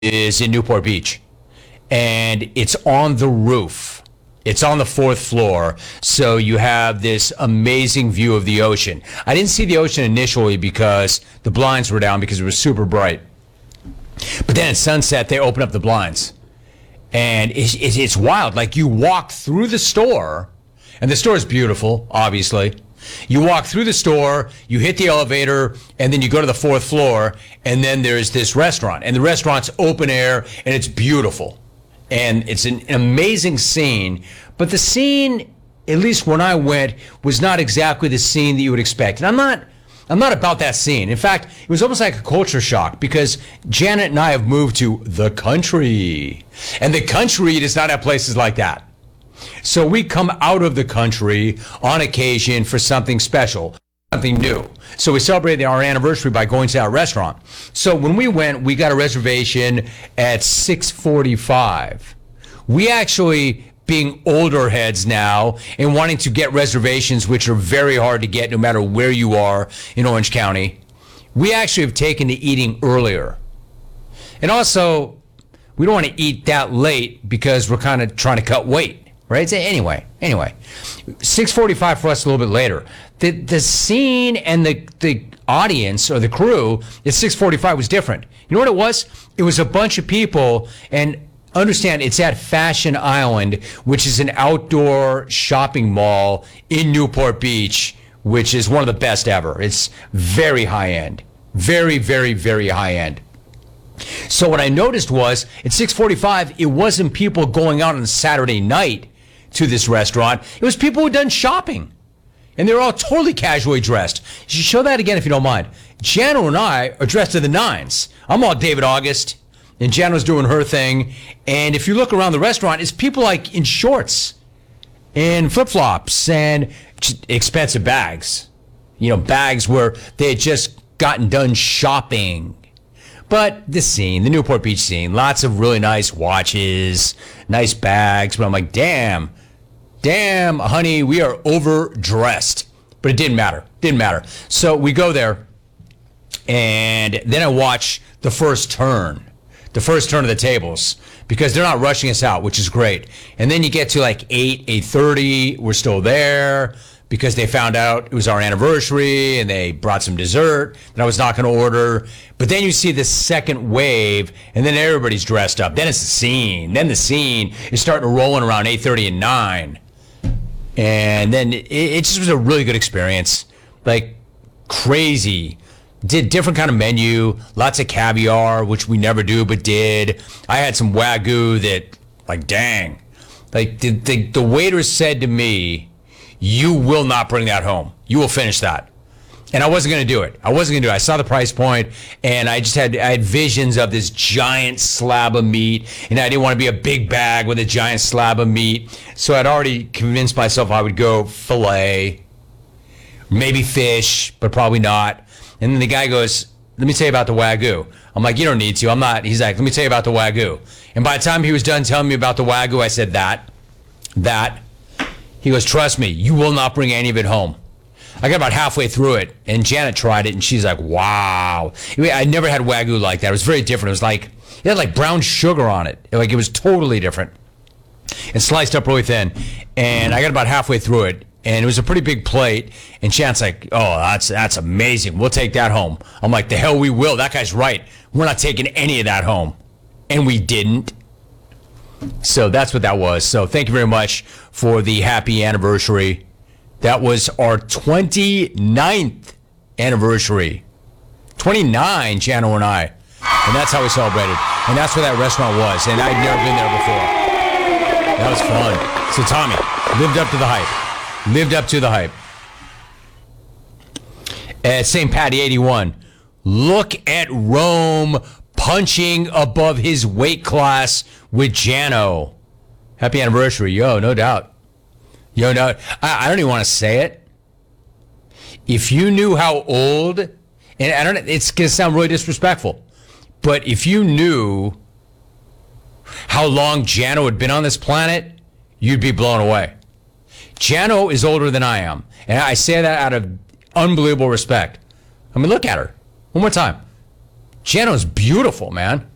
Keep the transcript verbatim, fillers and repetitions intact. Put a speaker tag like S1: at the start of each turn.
S1: is in Newport Beach, and it's on the roof. It's on the fourth floor, so you have this amazing view of the ocean. I didn't see the ocean initially because the blinds were down because it was super bright. But then at sunset, they open up the blinds. And it's, it's, it's wild. Like, you walk through the store, and the store is beautiful, obviously. You walk through the store, you hit the elevator, and then you go to the fourth floor, and then there's this restaurant. And the restaurant's open air, and it's beautiful. And it's an amazing scene. But the scene, at least when I went, was not exactly the scene that you would expect. And I'm not I'm not about that scene. In fact, it was almost like a culture shock because Janet and I have moved to the country. And the country does not have places like that. So we come out of the country on occasion for something special, something new. So we celebrated our anniversary by going to that restaurant. So when we went, we got a reservation at six forty-five. We actually, being older heads now and wanting to get reservations, which are very hard to get no matter where you are in Orange County, we actually have taken to eating earlier. And also, we don't want to eat that late because we're kind of trying to cut weight, right? So anyway, anyway, six forty-five for us a little bit later. The the scene and the, the audience or the crew at six forty-five was different. You know what it was? It was a bunch of people, and understand, it's at Fashion Island, which is an outdoor shopping mall in Newport Beach, which is one of the best ever. It's very high end. Very, very, very high end. So what I noticed was, at six forty-five, it wasn't people going out on Saturday night to this restaurant. It was people who'd done shopping. And they were all totally casually dressed. You should show that again if you don't mind. Jano and I are dressed to the nines. I'm all David August. And Jano's doing her thing. And if you look around the restaurant, it's people like in shorts and flip-flops and expensive bags. You know, bags where they had just gotten done shopping. But the scene, the Newport Beach scene, lots of really nice watches, nice bags. But I'm like, damn, damn, honey, we are overdressed. But it didn't matter. Didn't matter. So we go there, and then I watch the first turn. The first turn of the tables, because they're not rushing us out, which is great. And then you get to like eight, eight thirty, we're still there because they found out it was our anniversary and they brought some dessert that I was not going to order. But then you see the second wave, and then everybody's dressed up. Then it's the scene. Then the scene is starting to roll in around eight thirty and nine. And then it, it just was a really good experience. Like, crazy. Did different kind of menu, lots of caviar, which we never do, but did. I had some Wagyu that, like, dang. Like, the, the, the waiter said to me, you will not bring that home. You will finish that. And I wasn't going to do it. I wasn't going to do it. I saw the price point, and I just had, I had visions of this giant slab of meat, and I didn't want to be a big bag with a giant slab of meat. So I'd already convinced myself I would go filet, maybe fish, but probably not. And then the guy goes, let me tell you about the Wagyu. I'm like, you don't need to. I'm not. He's like, let me tell you about the Wagyu. And by the time he was done telling me about the Wagyu, I said, that, that. He goes, trust me, you will not bring any of it home. I got about halfway through it, and Janet tried it, and she's like, wow. I never had Wagyu like that. It was very different. It was like, it had like brown sugar on it. Like, it was totally different. And sliced up really thin. And I got about halfway through it. And it was a pretty big plate. And Janet's like, oh, that's that's amazing. We'll take that home. I'm like, the hell we will. That guy's right. We're not taking any of that home. And we didn't. So that's what that was. So thank you very much for the happy anniversary. That was our twenty-ninth anniversary. twenty-nine, Jano and I. And that's how we celebrated. And that's where that restaurant was. And I'd never been there before. That was fun. So Tommy lived up to the hype. Lived up to the hype. At Saint Patty eighty-one, look at Rome punching above his weight class with Jano. Happy anniversary, yo, no doubt. Yo, no, I, I don't even want to say it. If you knew how old, and I don't, it's going to sound really disrespectful, but if you knew how long Jano had been on this planet, you'd be blown away. Jano is older than I am, and I say that out of unbelievable respect. I mean, look at her. One more time. Jano's beautiful, man.